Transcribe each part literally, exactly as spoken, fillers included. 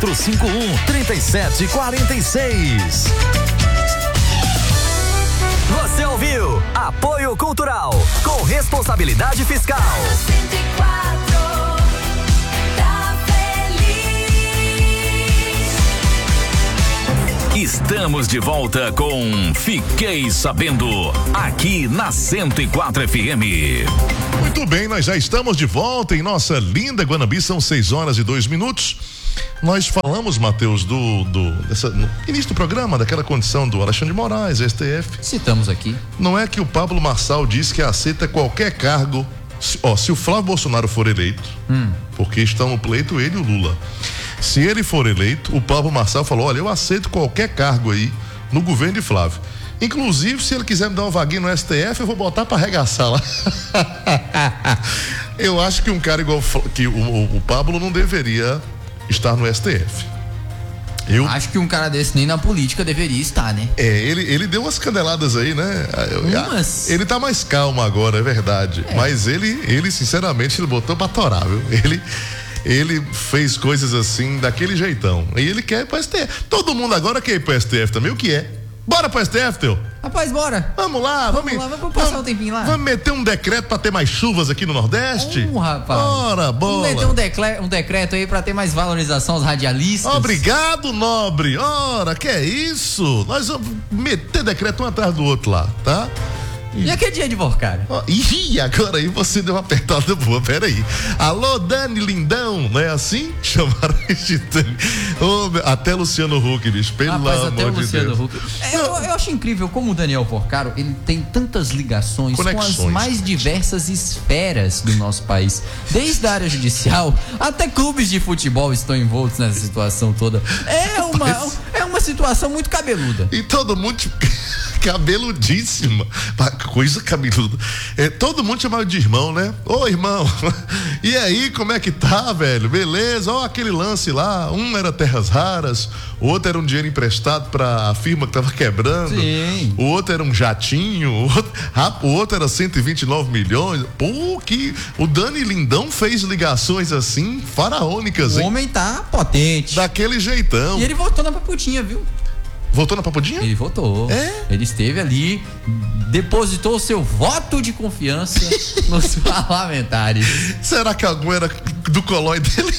quatro cinco um, três sete quatro seis. Você ouviu Apoio Cultural com responsabilidade fiscal. cento e quatro tá feliz. Estamos de volta com Fiquei Sabendo, aqui na cento e quatro F M. Muito bem, nós já estamos de volta em nossa linda Guanambi, são seis horas e dois minutos. Nós falamos, Matheus, do, do dessa, no início do programa, daquela condição do Alexandre de Moraes, S T F. Citamos aqui. Não é que o Pablo Marçal diz que aceita qualquer cargo, se, ó, se o Flávio Bolsonaro for eleito, hum. porque estão no pleito ele e o Lula. Se ele for eleito, o Pablo Marçal falou, olha, eu aceito qualquer cargo aí no governo de Flávio. Inclusive, se ele quiser me dar um vaguinho no S T F, eu vou botar pra arregaçar lá. Eu acho que um cara igual que o, o, o Pablo não deveria estar no S T F. Eu acho que um cara desse nem na política deveria estar, né? É, ele, ele deu umas caneladas aí, né? Umas... Ele tá mais calmo agora, é verdade. É. Mas ele, ele, sinceramente, ele botou pra torar, viu? Ele... Ele fez coisas assim, daquele jeitão. E ele quer ir pro S T F. Todo mundo agora quer ir pro S T F também, o que é? Bora pro S T F, teu? Rapaz, bora. Vamos lá, vamos, vamos lá, vamos passar vamos, um tempinho lá. Vamos meter um decreto pra ter mais chuvas aqui no Nordeste? Um, rapaz. Bora, bora. Vamos meter um, decre- um decreto aí pra ter mais valorização aos radialistas. Obrigado, nobre. Ora, que é isso? Nós vamos meter decreto um atrás do outro lá, tá? E aquele dia de Vorcara? Oh, ih, agora aí você deu uma apertada boa, peraí. Alô, Dani Lindão, não é assim? Chamaram de Dani. Oh, até Luciano Huck, bicho, pelo Rapaz, amor até o de Luciano Deus. Huck. É, eu, eu acho incrível como o Daniel Porcaro, ele tem tantas ligações Conexões. com as mais diversas esferas do nosso país. Desde a área judicial, até clubes de futebol estão envoltos nessa situação toda. É uma, Rapaz. é uma situação muito cabeluda. E todo mundo... cabeludíssima, coisa cabeluda. É, todo mundo chamava de irmão, né? Ô, irmão, e aí, como é que tá, velho? Beleza? Ó, aquele lance lá, um era terras raras, o outro era um dinheiro emprestado pra firma que tava quebrando. Sim. O outro era um jatinho, o outro, ah, o outro era cento e vinte e nove milhões. Pô, que o Dani Lindão fez ligações assim, faraônicas, hein? O homem tá potente. Daquele jeitão. E ele voltou na paputinha, viu? Voltou na Papudinha? Ele votou. É? Ele esteve ali, depositou o seu voto de confiança nos parlamentares. Será que algum era do colói dele?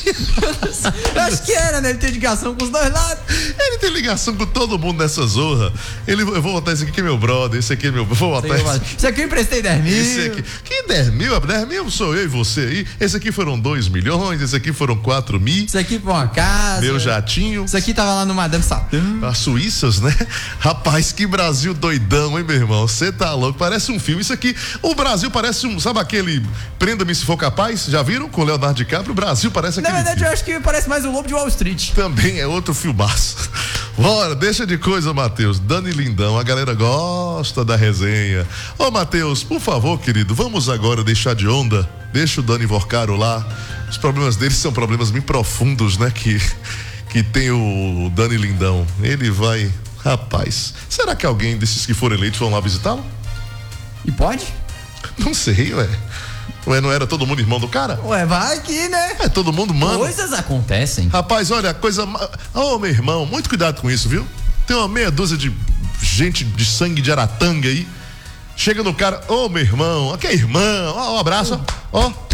Eu acho que era, né? Ele tem ligação com os dois lados. Ele tem ligação com todo mundo nessa zorra. Ele, eu vou botar esse aqui que é meu brother, esse aqui é meu... Vou botar esse. Esse, esse aqui eu emprestei dez mil. Esse aqui. Que dez mil? dez mil sou eu e você aí. Esse aqui foram dois milhões, esse aqui foram quatro mil. Esse aqui foi uma casa. Meu jatinho. Esse aqui tava lá no Madame Satã. A Suíça, né? Rapaz, que Brasil doidão, hein, meu irmão? Você tá louco, parece um filme. Isso aqui, o Brasil parece um, sabe aquele Prenda-me se for capaz? Já viram? Com o Leonardo DiCaprio, o Brasil parece aquele Na verdade, filme. Eu acho que parece mais o Lobo de Wall Street. Também é outro filmaço. Bora, deixa de coisa, Matheus. Dani Lindão, a galera gosta da resenha. Ô, Matheus, por favor, querido, vamos agora deixar de onda. Deixa o Dani Vorcaro lá. Os problemas dele são problemas bem profundos, né? Que, que tem o Dani Lindão. Ele vai... Rapaz, será que alguém desses que foram eleitos vão lá visitá-lo? E pode? Não sei, ué. Ué, não era todo mundo irmão do cara? Ué, vai aqui, né? É, todo mundo mano. Coisas acontecem. Rapaz, olha, a coisa... Ô, oh, meu irmão, muito cuidado com isso, viu? Tem uma meia dúzia de gente de sangue de Aratanga aí. Chega no cara, ô, oh, meu irmão, aqui é irmão, ó, oh, um abraço, ó. Ô,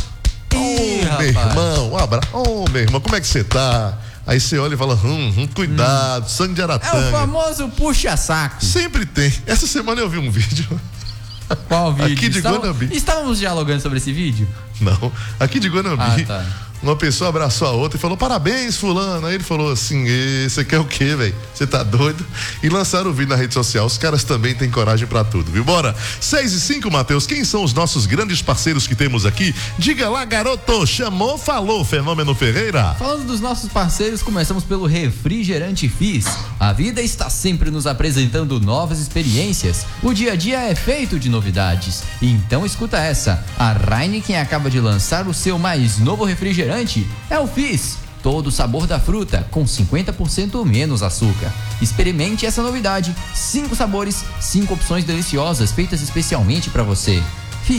oh, meu irmão, um abraço. Ô, oh, meu irmão, como é que você tá? Aí você olha e fala, hum, hum cuidado, hum. sangue de Aratanga. É o famoso puxa-saco. Sempre tem. Essa semana eu vi um vídeo. Qual vídeo? Aqui de Estava, Guanambi. Estávamos dialogando sobre esse vídeo? Não, aqui de Guanambi. Ah, tá. Uma pessoa abraçou a outra e falou, parabéns, fulano. Aí ele falou assim, você quer o quê, velho? Você tá doido? E lançaram o vídeo na rede social. Os caras também têm coragem pra tudo, viu? Bora. seis e cinco, Matheus. Quem são os nossos grandes parceiros que temos aqui? Diga lá, garoto. Chamou, falou, Fenômeno Ferreira. Falando dos nossos parceiros, começamos pelo Refrigerante Fizz. A vida está sempre nos apresentando novas experiências. O dia a dia é feito de novidades. Então escuta essa. A Heineken acaba de lançar o seu mais novo refrigerante. É o Fizz, todo o sabor da fruta, com cinquenta por cento menos açúcar. Experimente essa novidade, cinco sabores, cinco opções deliciosas feitas especialmente para você. Fizz,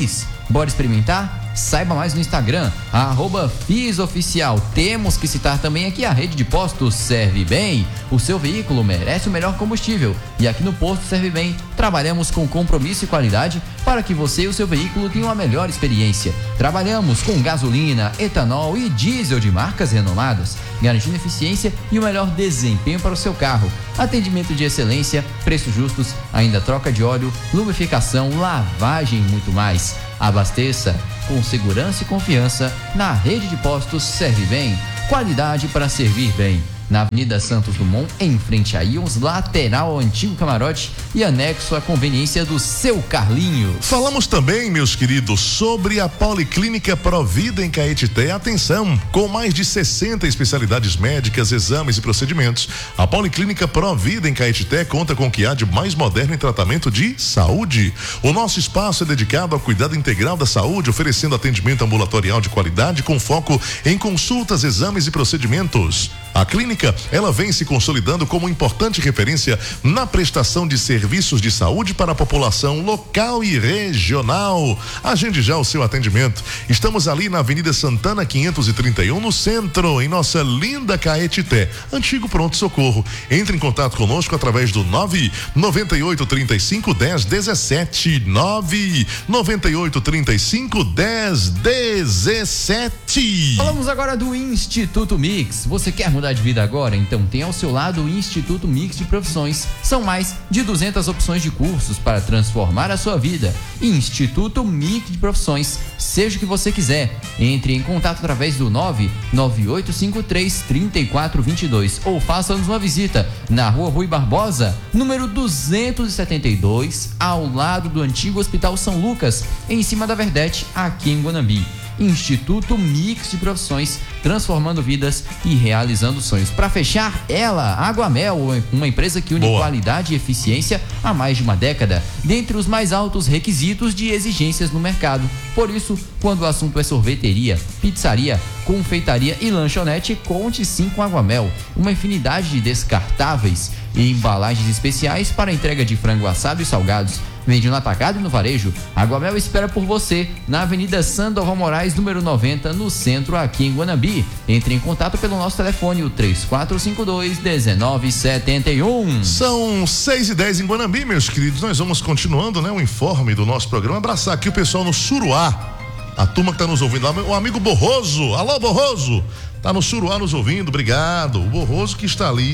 Bora experimentar? Saiba mais no Instagram, arroba FISOficial. Temos que citar também aqui a rede de postos Serve Bem. O seu veículo merece o melhor combustível. E aqui no Posto Serve Bem, trabalhamos com compromisso e qualidade para que você e o seu veículo tenham a melhor experiência. Trabalhamos com gasolina, etanol e diesel de marcas renomadas, garantindo eficiência e o melhor desempenho para o seu carro. Atendimento de excelência, preços justos, ainda troca de óleo, lubrificação, lavagem e muito mais. Abasteça com segurança e confiança na rede de postos Serve Bem. Qualidade para servir bem. Na Avenida Santos Dumont, em frente a Ions, lateral ao antigo camarote e anexo à conveniência do seu Carlinhos. Falamos também, meus queridos, sobre a Policlínica Provida em Caetité. Atenção, com mais de sessenta especialidades médicas, exames e procedimentos, a Policlínica Provida em Caetité conta com o que há de mais moderno em tratamento de saúde. O nosso espaço é dedicado ao cuidado integral da saúde, oferecendo atendimento ambulatorial de qualidade com foco em consultas, exames e procedimentos. A clínica, ela vem se consolidando como importante referência na prestação de serviços de saúde para a população local e regional. Agende já o seu atendimento. Estamos ali na Avenida Santana quinhentos e trinta e um, no centro, em nossa linda Caetité, antigo pronto-socorro. Entre em contato conosco através do nove nove oito três cinco um zero um sete, nove nove oito três cinco um zero um sete. Falamos agora do Instituto Mix. Você quer mudar de vida agora? Então tem ao seu lado o Instituto Mix de Profissões. São mais de duzentas opções de cursos para transformar a sua vida. Instituto Mix de Profissões. Seja o que você quiser. Entre em contato através do nove nove oito cinco três três quatro dois dois ou faça-nos uma visita na Rua Rui Barbosa, número duzentos e setenta e dois, ao lado do antigo Hospital São Lucas, em cima da Verdete, aqui em Guanambi. Instituto Mix de Profissões, transformando vidas e realizando sonhos. Para fechar, ela, Aguamel, uma empresa que une Boa. qualidade e eficiência há mais de uma década, dentre os mais altos requisitos de exigências no mercado. Por isso, quando o assunto é sorveteria, pizzaria, confeitaria e lanchonete, conte sim com Aguamel. Uma infinidade de descartáveis e embalagens especiais para entrega de frango assado e salgados. Vende no atacado e no varejo. Aguamel espera por você na Avenida Sandoval Moraes, número noventa, no centro, aqui em Guanambi. Entre em contato pelo nosso telefone, o três quatro cinco dois, um nove sete um. São seis e dez em Guanambi, meus queridos. Nós vamos continuando, né, o informe do nosso programa. Abraçar aqui o pessoal no Suruá, a turma que tá nos ouvindo lá, o amigo Borroso. Alô, Borroso! Tá no Suruá nos ouvindo, obrigado. O Borroso que está ali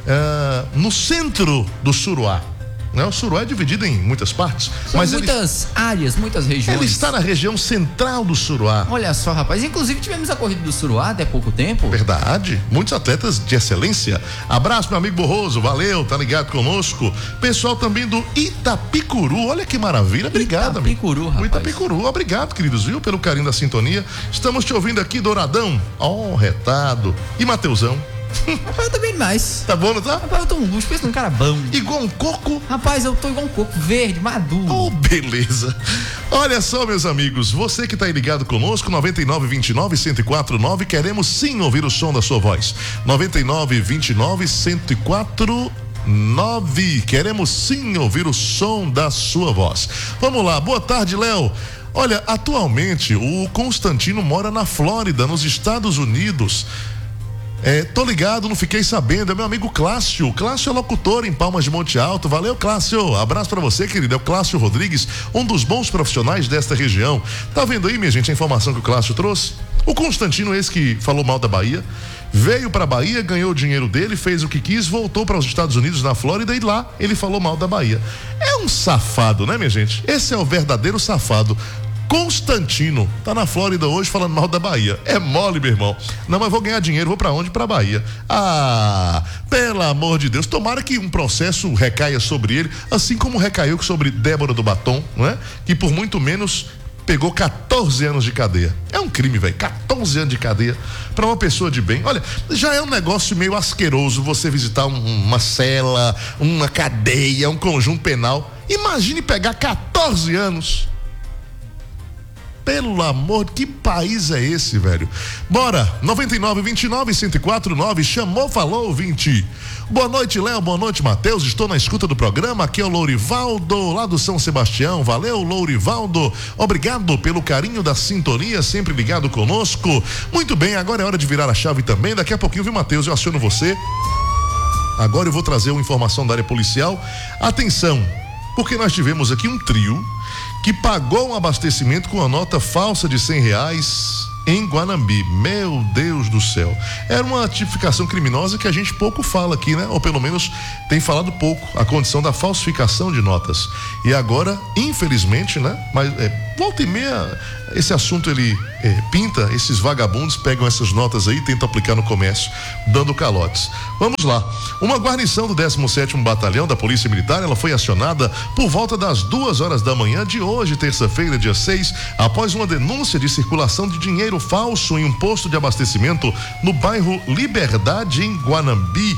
uh, no centro do Suruá. Né? O Suruá é dividido em muitas partes. São mas muitas ele, áreas, muitas regiões. Ele está na região central do Suruá. Olha só, rapaz. Inclusive tivemos a corrida do Suruá até pouco tempo. Verdade. Muitos atletas de excelência. Abraço, meu amigo Borroso. Valeu, tá ligado conosco. Pessoal também do Itapicuru. Olha que maravilha. Obrigado, Itapicuru, amigo. rapaz. O Itapicuru. Obrigado, queridos, viu? Pelo carinho da sintonia. Estamos te ouvindo aqui, Douradão. Ó, oh, retado. E Mateusão. Rapaz, eu tô bem demais. Tá bom, não tá? Rapaz, eu tô um luxo, pensa num cara bom. Igual um coco. Rapaz, eu tô igual um coco verde, maduro. Oh, beleza. Olha só, meus amigos, você que tá aí ligado conosco, noventa e nove, vinte e nove, cento e quatro, nove, queremos sim ouvir o som da sua voz. noventa e nove, vinte e nove, cento e quatro, nove, queremos sim ouvir o som da sua voz. Vamos lá, boa tarde, Léo. Olha, atualmente o Constantino mora na Flórida, nos Estados Unidos. É, tô ligado, não fiquei sabendo. É meu amigo Clássio. Clássio é locutor em Palmas de Monte Alto. Valeu, Clássio. Abraço pra você, querido. É o Clássio Rodrigues, um dos bons profissionais desta região. Tá vendo aí, minha gente, a informação que o Clássio trouxe? O Constantino, esse que falou mal da Bahia, veio pra Bahia, ganhou o dinheiro dele, fez o que quis, voltou para os Estados Unidos, na Flórida, e lá ele falou mal da Bahia. É um safado, né, minha gente? Esse é o verdadeiro safado. Constantino tá na Flórida hoje falando mal da Bahia. É mole, meu irmão. Não, mas vou ganhar dinheiro, vou pra onde? Pra Bahia. Ah, pelo amor de Deus. Tomara que um processo recaia sobre ele, assim como recaiu sobre Débora do Batom, não é? Que por muito menos pegou quatorze anos de cadeia. É um crime, velho. quatorze anos de cadeia pra uma pessoa de bem. Olha, já é um negócio meio asqueroso você visitar um, uma cela, uma cadeia, um conjunto penal. Imagine pegar quatorze anos. Pelo amor, que país é esse, velho? Bora, noventa e nove, vinte e nove, cento e quatro, nove, chamou, falou, vinte. Boa noite, Léo, boa noite, Matheus, estou na escuta do programa, aqui é o Lourivaldo, lá do São Sebastião, valeu, Lourivaldo, obrigado pelo carinho da sintonia, sempre ligado conosco. Muito bem, agora é hora de virar a chave também, daqui a pouquinho, viu, Matheus, eu aciono você. Agora eu vou trazer uma informação da área policial. Atenção, porque nós tivemos aqui um trio que pagou um abastecimento com uma nota falsa de cem reais em Guanambi. Meu Deus do céu. Era uma tipificação criminosa que a gente pouco fala aqui, né? Ou pelo menos tem falado pouco, a condição da falsificação de notas. E agora, infelizmente, né? Mas é, volta e meia, esse assunto ele é, pinta, esses vagabundos pegam essas notas aí e tentam aplicar no comércio, dando calotes. Vamos lá. Uma guarnição do décimo sétimo Batalhão da Polícia Militar, ela foi acionada por volta das duas horas da manhã de hoje, terça-feira, dia seis, após uma denúncia de circulação de dinheiro falso em um posto de abastecimento no bairro Liberdade, em Guanambi.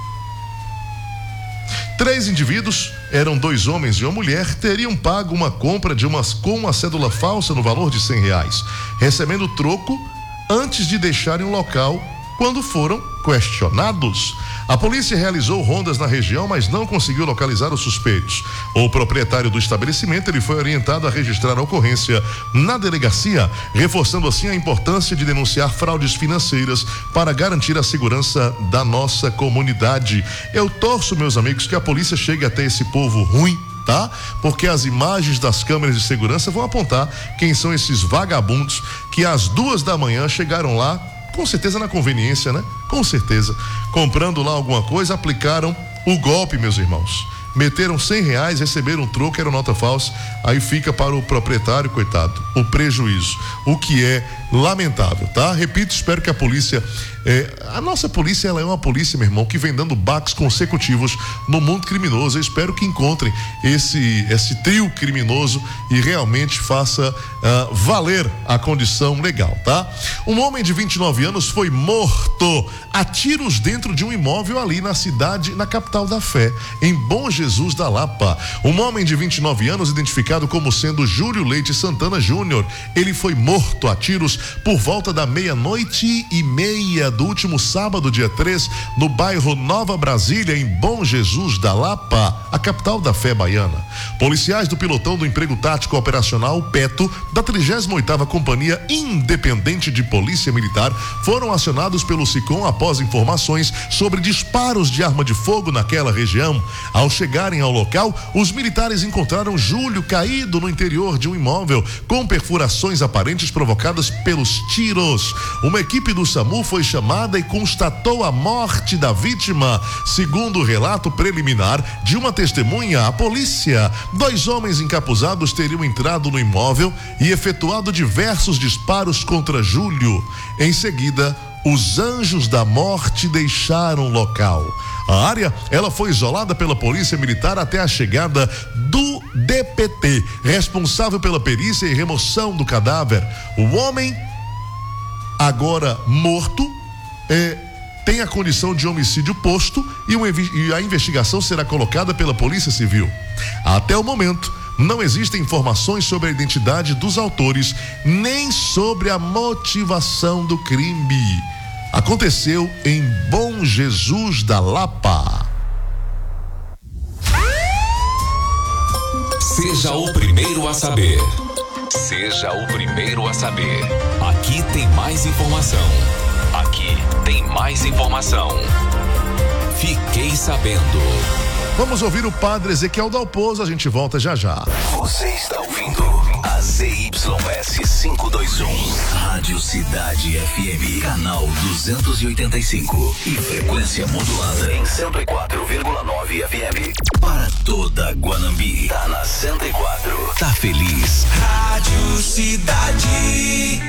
Três indivíduos, eram dois homens e uma mulher, teriam pago uma compra de umas com uma cédula falsa no valor de cem reais, recebendo troco antes de deixarem o local. Quando foram questionados, a polícia realizou rondas na região, mas não conseguiu localizar os suspeitos. O proprietário do estabelecimento ele foi orientado a registrar a ocorrência na delegacia, reforçando assim a importância de denunciar fraudes financeiras para garantir a segurança da nossa comunidade. Eu torço, meus amigos, que a polícia chegue até esse povo ruim, tá? Porque as imagens das câmeras de segurança vão apontar quem são esses vagabundos que às duas da manhã chegaram lá, com certeza na conveniência, né? Com certeza. Comprando lá alguma coisa, aplicaram o golpe, meus irmãos. Meteram cem reais, receberam um troco, era nota falsa, aí fica para o proprietário, coitado, o prejuízo, o que é lamentável, tá? Repito, espero que a polícia, é, a nossa polícia, ela é uma polícia, meu irmão, que vem dando baques consecutivos no mundo criminoso. Eu espero que encontrem esse, esse trio criminoso e realmente faça uh, valer a condição legal, tá? Um homem de vinte e nove anos foi morto a tiros dentro de um imóvel ali na cidade, na capital da fé, em Bom Jesus da Lapa. Um homem de vinte e nove anos, identificado como sendo Júlio Leite Santana Júnior, ele foi morto a tiros por volta da meia-noite e meia do último sábado, dia três, no bairro Nova Brasília, em Bom Jesus da Lapa, a capital da fé baiana. Policiais do Pilotão do Emprego Tático Operacional, PETO, da trigésima oitava Companhia Independente de Polícia Militar, foram acionados pelo SICOM após informações sobre disparos de arma de fogo naquela região. Ao chegarem ao local, os militares encontraram Júlio caído no interior de um imóvel, com perfurações aparentes provocadas pelos tiros. Uma equipe do SAMU foi chamada e constatou a morte da vítima. Segundo o relato preliminar de uma testemunha, a polícia, dois homens encapuzados teriam entrado no imóvel e efetuado diversos disparos contra Júlio. Em seguida, os anjos da morte deixaram o local. A área, ela foi isolada pela polícia militar até a chegada do D P T, responsável pela perícia e remoção do cadáver. O homem, agora morto, é, tem a condição de homicídio posto e, uma, e a investigação será colocada pela Polícia Civil. Até o momento, não existem informações sobre a identidade dos autores, nem sobre a motivação do crime. Aconteceu em Bom Jesus da Lapa. Seja o primeiro a saber. Seja o primeiro a saber. Aqui tem mais informação. Aqui tem mais informação. Fiquei sabendo. Vamos ouvir o padre Ezequiel Dalpozo, a gente volta já já. Você está ouvindo a Z Y S quinhentos e vinte e um, Rádio Cidade F M, canal duzentos e oitenta e cinco e frequência modulada em cento e quatro vírgula nove F M. Para toda Guanambi, tá na cento e quatro. Tá feliz? Rádio Cidade.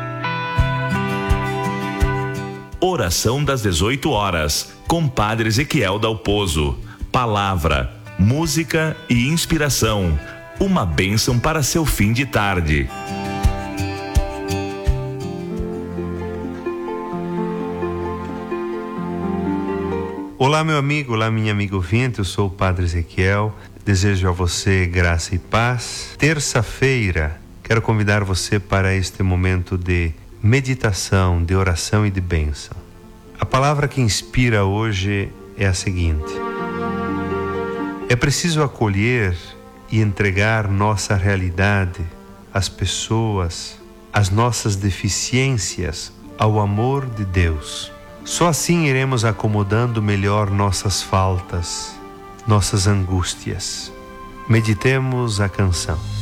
Oração das dezoito horas, com Padre Ezequiel Dalpozo. Palavra, música e inspiração. Uma bênção para seu fim de tarde. Olá, meu amigo, olá, minha amiga ouvinte, eu sou o Padre Ezequiel. Desejo a você graça e paz. Terça-feira, quero convidar você para este momento de meditação, de oração e de bênção. A palavra que inspira hoje é a seguinte: é preciso acolher e entregar nossa realidade, as pessoas, as nossas deficiências ao amor de Deus. Só assim iremos acomodando melhor nossas faltas, nossas angústias. Meditemos a canção.